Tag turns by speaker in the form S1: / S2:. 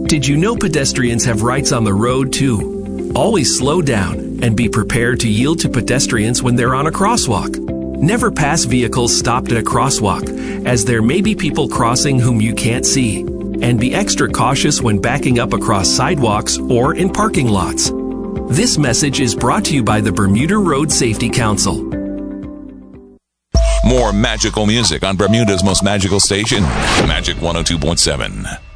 S1: Did you know pedestrians have rights on the road too? Always slow down and be prepared to yield to pedestrians when they're on a crosswalk. Never pass vehicles stopped at a crosswalk, as there may be people crossing whom you can't see. And be extra cautious when backing up across sidewalks or in parking lots. This message is brought to you by the Bermuda Road Safety Council.
S2: More magical music on Bermuda's most magical station, Magic 102.7.